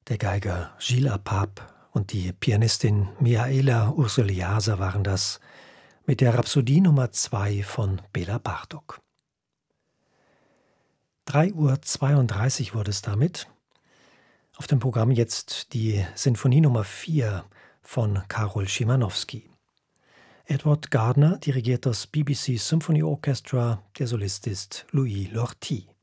Der Geiger Gilles Apap und die Pianistin Mihaela Ursuliasa waren das mit der Rhapsodie Nummer 2 von Bela Bartók. 3:32 Uhr wurde es damit. Auf dem Programm jetzt die Sinfonie Nummer 4 von Karol Szymanowski. Edward Gardner dirigiert das BBC Symphony Orchestra, der Solist ist Louis Lortie.